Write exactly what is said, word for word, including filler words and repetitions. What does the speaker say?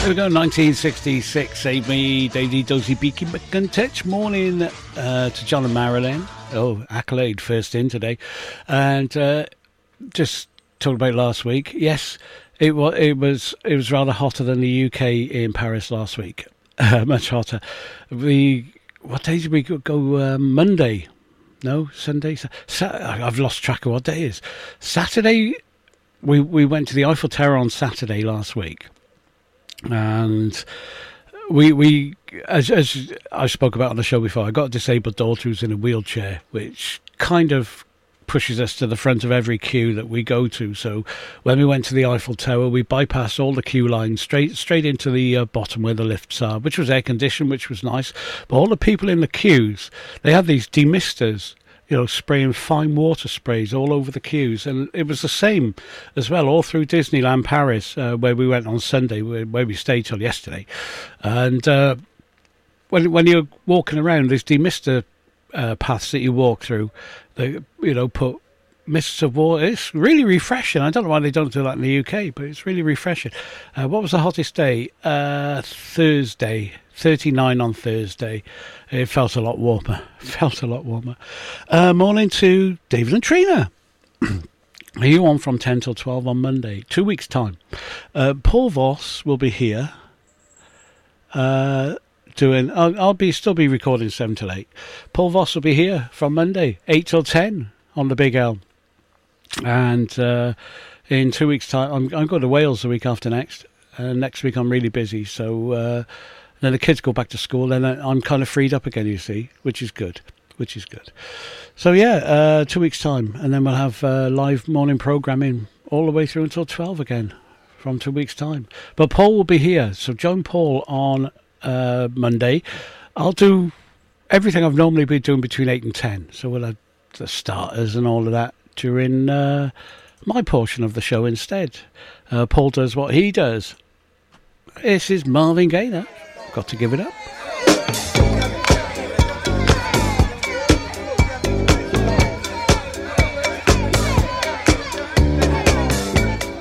There we go, nineteen sixty-six, Save Me, Daisy Dozy Beaky McIntich. Morning uh, to John and Marilyn. Oh, Accolade first in today. And uh, just talked about last week. Yes, it was, it was it was rather hotter than the U K in Paris last week. Uh, much hotter. We, what day did we go? go uh, Monday? No, Sunday? Sa- I've lost track of what day it is. Saturday, we, we went to the Eiffel Tower on Saturday last week. And we, we as, as I spoke about on the show before, I got a disabled daughter who's in a wheelchair, which kind of pushes us to the front of every queue that we go to. So when we went to the Eiffel Tower, we bypassed all the queue lines straight straight into the uh, bottom where the lifts are, which was air conditioned, which was nice. But all the people in the queues, they had these demisters, you know, spraying fine water sprays all over the queues. And it was the same as well all through Disneyland Paris, uh, where we went on Sunday, where, where we stayed till yesterday. And uh, when when you're walking around, these demister uh, paths that you walk through, they, you know, put mists of water. It's really refreshing. I don't know why they don't do that in the U K, but it's really refreshing. Uh, what was the hottest day? Uh, Thursday. thirty-nine on Thursday. It felt a lot warmer. Felt a lot warmer. Uh, morning to David and Trina. Are you on from ten till twelve on Monday? Two weeks' time. Uh, Paul Voss will be here. Uh, doing. I'll, I'll be still be recording seven till eight. Paul Voss will be here from Monday, eight till ten on the Big L. And uh, in two weeks' time, I'm, I'm going to Wales the week after next. Uh, next week I'm really busy, so. Uh, Then the kids go back to school, and I'm kind of freed up again, you see, which is good, which is good. So, yeah, uh, two weeks' time, and then we'll have uh, live morning programming all the way through until twelve again from two weeks' time. But Paul will be here, so join Paul on uh, Monday. I'll do everything I've normally been doing between eight and ten, so we'll have the starters and all of that during uh, my portion of the show instead. Uh, Paul does what he does. This is Marvin Gaye now. Got to give it up.